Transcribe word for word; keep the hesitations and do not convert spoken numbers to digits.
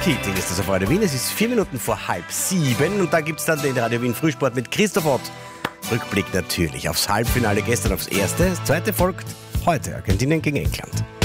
Keating ist das auf Radio Wien. Es ist vier Minuten vor halb sieben und da gibt es dann den Radio Wien Frühsport mit Christoph Ott. Rückblick natürlich aufs Halbfinale gestern, aufs erste. Das zweite folgt heute, Argentinien gegen England.